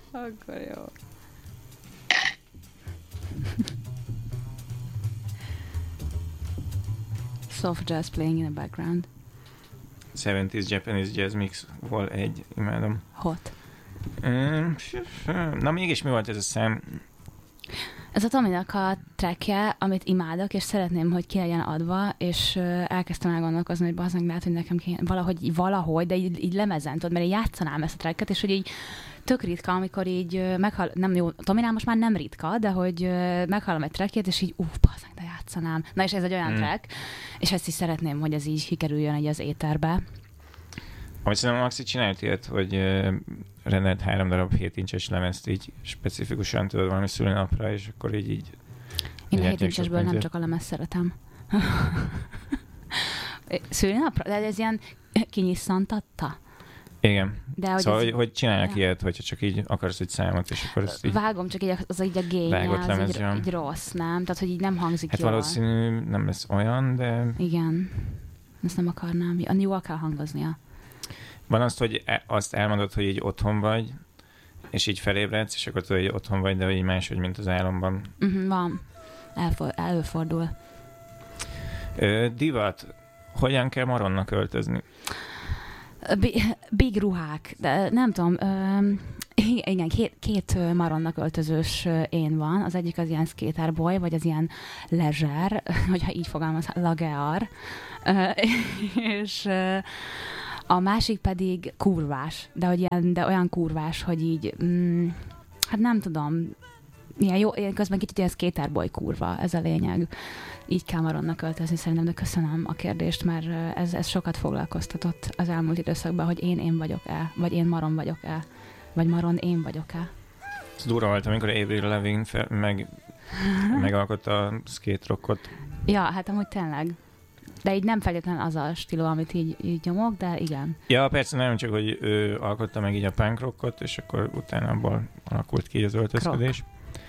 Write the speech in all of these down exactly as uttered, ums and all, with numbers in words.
Akkor jó. Soft jazz playing in the background. hetvenes Japanese jazz mix volt egy, imádom. Hot. Na mégis mi volt ez a szám? Ez a Tominak a trackje, amit imádok, és szeretném, hogy ki legyen adva, és elkezdtem elgondolkozni, hogy bazdmeg lehet, hogy nekem kéne, valahogy, valahogy, de így, így lemezen, tudod, mert én játszanám ezt a tracket, és hogy így tök ritka, amikor így meghall, nem jó, Tominál most már nem ritka, de hogy meghallom egy trackjét, és így, uff, bazdmeg, de játszanám. Na és ez egy olyan mm. track, és ezt is szeretném, hogy ez így kikerüljön egy az éterbe. Amit szerintem Maxi csinált ilyet, hogy uh, rendelt három darab hét incses lemezt így specifikusan, tudod, valami szülinapra, és akkor így így... Én a hét incsesből nem csak a lemez szeretem. Szülinapra? De ez ilyen kinyisszantatta? Igen. De hogy szóval, ez... hogy, hogy csinálják ja. ilyet, hogyha csak így akarsz egy számot, és akkor ezt így... Vágom, csak így az így a génye, az lemez, így, így rossz, nem? Tehát, hogy így nem hangzik hát jól. Hát valószínű nem lesz olyan, de... Igen. Ezt nem akarnám. Jól kell hangoznia. Van azt, hogy azt elmondod, hogy így otthon vagy, és így felébredsz, és akkor tudod, hogy otthon vagy, de így máshogy, mint az álomban. Uh-huh, van. Elfor- előfordul. Ö, divat. Hogyan kell maronnak öltözni? B- big ruhák. De nem tudom. Ö, igen, két, két maronnak öltözős én van. Az egyik az ilyen skater boy, vagy az ilyen leisure, hogyha így fogalmaz, lagear. Ö, és... Ö, a másik pedig kurvás, de, hogy ilyen, de olyan kurvás, hogy így, mm, hát nem tudom, ilyen jó, ilyen közben kicsit ilyen skaterboy kurva, ez a lényeg. Így kell maronnak öltözni szerintem, de köszönöm a kérdést, mert ez, ez sokat foglalkoztatott az elmúlt időszakban, hogy én én vagyok-e, vagy én maron vagyok-e, vagy maron én vagyok-e. Ez durva volt, amikor Avril Lavigne fel, meg, megalkotta a skate rockot. Ja, hát amúgy tényleg. De így nem feltétlenül az a stíló, amit így, így nyomok, de igen. Ja, persze nem csak, hogy ő alkotta meg így a punk rockot, és akkor utána abból alakult ki az öltözködés.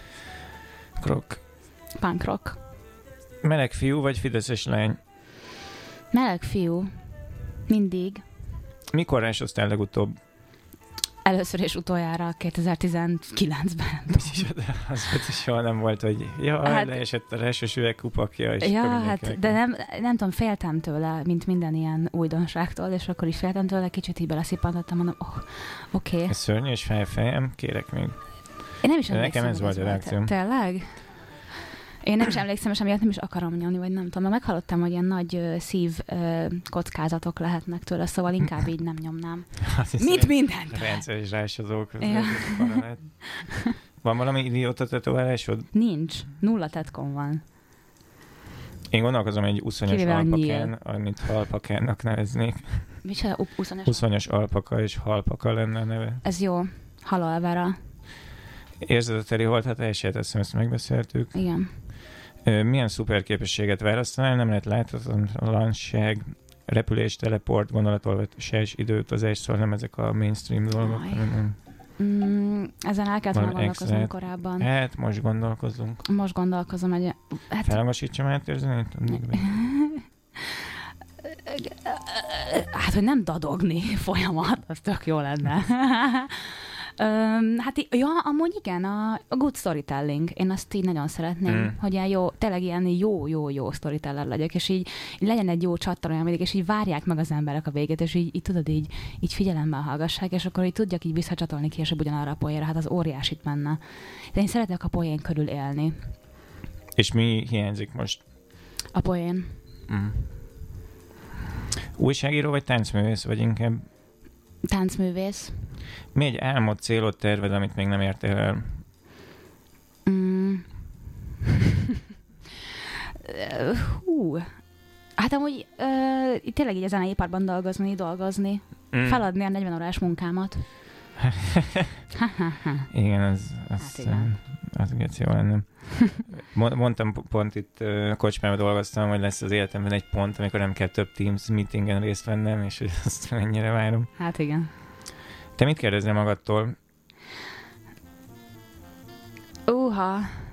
Krok. Punk rock. Meleg fiú vagy fideszes lány? Meleg fiú. Mindig. Mikor rásoztál legutóbb? Először és utoljára kétezer-tizenkilencben. Az volt, soha nem volt, hogy ja, hát, leesett a rásos üveg kupakja. És ja, hát, de nem, nem tudom, féltem tőle, mint minden ilyen újdonságtól, és akkor is féltem tőle, kicsit így beleszippantottam, mondom, oh, oké. Okay. Ez szörnyű, és fáj a fejem, kérek még. Én nem is emlékszem, nekem ez volt a reakcióm. Tényleg? Én nem is emlékszem, és amiatt nem is akarom nyomni, vagy nem tudom. Meghallottam, hogy ilyen nagy uh, szív uh, kockázatok lehetnek tőle, szóval inkább így nem nyomnám. Mit mindent? Rendszeres rásozók. Ja. Van valami idióta tetoválásod? Nincs. Nulla tetkom van. Én gondolkozom egy uszonyos alpakán, amit halpakának neveznék. Micsoda? Uszonyos? Uszonyos alpaka és halpaka lenne a neve. Ez jó. Halalvera. Érzeteteli holthatását, azt hiszem, ezt megbeszéltük. Igen. Milyen szuper képességet választanál? Nem lehet láthatatlanság, repülés, teleport, gondolatolvasás, időutazás, szóval nem ezek a mainstream dolgok. Mm, ezen el kellett volna gondolkozni korábban. Hát, most gondolkozunk. Most gondolkozom, hogy... Hát... Felhangasítsam átérzenét? Hát, hogy nem dadogni folyamat, az tök jó lenne. Um, hát ja, amúgy igen, a, a good storytelling. Én azt így nagyon szeretném, mm. hogy ilyen jó, tényleg ilyen jó-jó-jó storyteller legyek, és így, így legyen egy jó csatorna mindig, és így várják meg az emberek a végét, és így, így tudod, így, így figyelemmel hallgassák, és akkor így tudjak így visszacsatolni később ugyanarra a poénra, hát az óriásit menne. De én szeretek a poén körül élni. És mi hiányzik most? A poén. Mm. Újságíró vagy táncművész vagy inkább? Táncművész. Mi egy álmod, célod, terved, amit még nem értél el? Mm. Hú. Hát amúgy uh, tényleg így a zeneiparban dolgozni, dolgozni. Mm. Feladni a negyven órás munkámat. Igen, az, az, hát igen. az, az jó lenne. Mondtam pont itt kocsmában dolgoztam, hogy lesz az életemben egy pont, amikor nem kell több Teams meetingen részt vennem, és azt mennyire várom. Hát igen. Te mit kérdezel magadtól? Uha.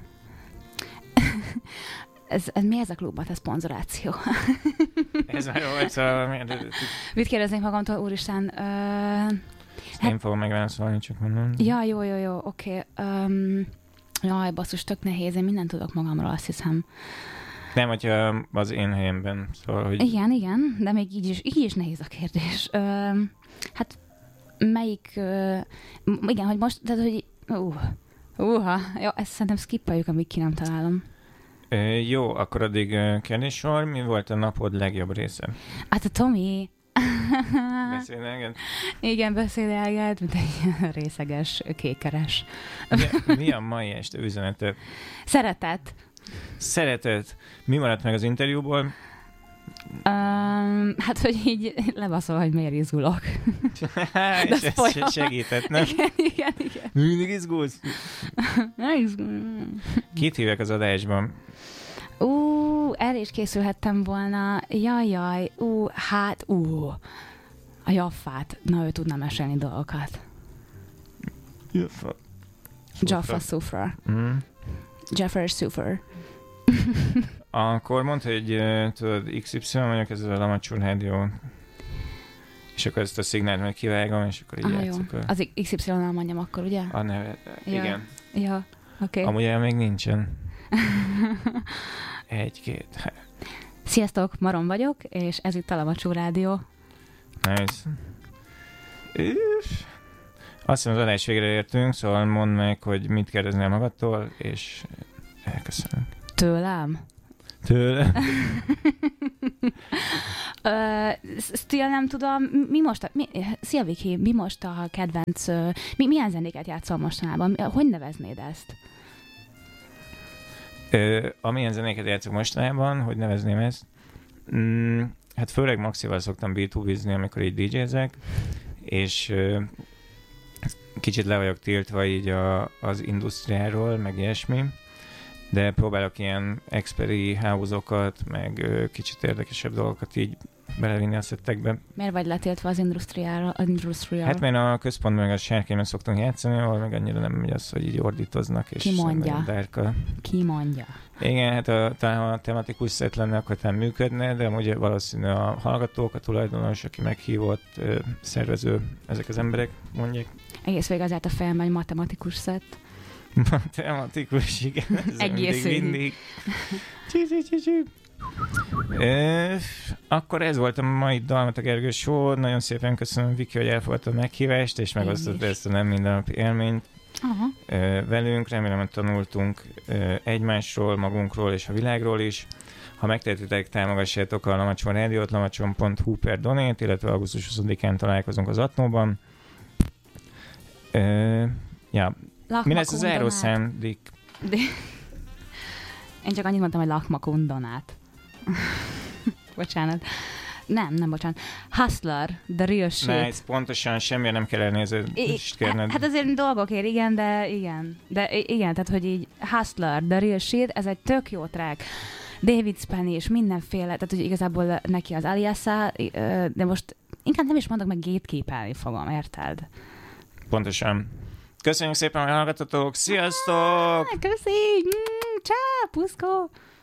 ez, ez mi ez a klubban, ez szponzoráció? Ez már volt, szóval... Mit kérdeznék magamtól, úristen? Uh, Ezt hát... én fogom megválaszolni, csak mondom. Ja, jó, jó, jó, oké. Okay. Um, jaj, basszus, tök nehéz, én mindent tudok magamról, azt hiszem. Nem, hogyha az én helyemben, szóval, hogy... Igen, igen, de még így is, így is nehéz a kérdés. Uh, hát melyik... Uh, igen, hogy most, tehát, hogy... Uh, uha, jó, ezt szerintem skippeljük, amíg ki nem találom. Ö, jó, akkor addig kérdéssor. Mi volt a napod legjobb része? Hát a Tomi... Beszélgelget? Igen, beszélgelget, mint egy részeges, kékeres. Mi, mi a mai este üzenete? Szeretet. Szeretet. Mi maradt meg az interjúból? Um, hát, hogy így lebaszol, hogy miért izgulok. És ez segített, nem? Igen, igen, igen. Mindig izgulsz? Nem izgulom. Kit hívek az adásban? Ú, el is készülhettem volna. Jaj, jaj, ú, hát, ú. A Jaffát. Na, ő tudna mesélni dolgokat. Jaffa. Jaffa Sufra. Mm. Jaffer Sufra. Akkor mondd, hogy tudod, iksz ipszilon vagyok, ez a Lamacsur Rádió. És akkor ezt a szignált meg kivágom, és akkor így ah, játszok. Jó. Az iksz ipszilonnal mondjam akkor, ugye? A neve, ja. Igen. Ja, oké. Okay. Amúgy olyan még nincsen. Egy-két. Sziasztok, Maron vagyok, és ez itt a Lamacsur Rádió. Nice. És azt hiszem, az adás végre értünk, szóval mondd meg, hogy mit kérdeznél magadtól, és elköszönünk. Tőlem? Tőlem? uh, Still nem tudom, mi most a... Mi, szia Viki, mi most a kedvenc... Uh, mi, milyen zenéket játszol mostanában? Hogy neveznéd ezt? Uh, amilyen zenéket játszok mostanában, hogy nevezném ezt? Mm, hát főleg Maxival szoktam B-tubizni, amikor így dé jézek, és uh, kicsit le vagyok tiltva így a, az industriáról, meg ilyesmi, de próbálok ilyen experi house-okat, meg uh, kicsit érdekesebb dolgokat így belevinni a szettekbe. Miért vagy letiltva az industriára? Industrial? Hát mert a központban meg a sárkányban szoktunk játszani, ahol meg annyira nem megy az, hogy így ordítoznak. És ki mondja? Dárka. Ki mondja? Igen, hát a, talán a tematikus szett lenne, akkor talán működne, de ugye valószínű a hallgatók, a tulajdonos, aki meghívott, szervező, ezek az emberek mondják. Egész végig azért a fejemben egy matematikus szett. Matematikus, igen. Egész mindig, mindig. Csí, csí, csí, csí. E, akkor ez volt a mai Dalmata Gergő Show. Nagyon szépen köszönöm, Viki, hogy elfogadta a meghívást, és megosztott ezt a nem mindennapi élményt e, velünk. Remélem, hogy tanultunk e, egymásról, magunkról és a világról is. Ha megtehetitek, támogassátok a Lamacson Rádiót, lamacson pont hu per donate, illetve augusztus huszadikán találkozunk az Atnóban. E, ja. Mi lesz az zárószám, Dick? De... Én csak annyit mondtam, hogy lakmakundonát. Bocsánat. Nem, nem bocsánat. Hustler, the real shit. Nice, pontosan, semmire nem kell elnézést kérned. Hát azért dolgokért, igen, de igen. De igen, tehát, hogy így Hustler, the real shit, ez egy tök jó track. David Spenny és mindenféle, tehát, hogy igazából neki az aliasa, de most inkább nem is mondok, meg gatekeepelni fogom, érted? Pontosan. Köszönjük szépen, hogy hallgattatok. Sziasztok! Köszi! Csá, puszkó!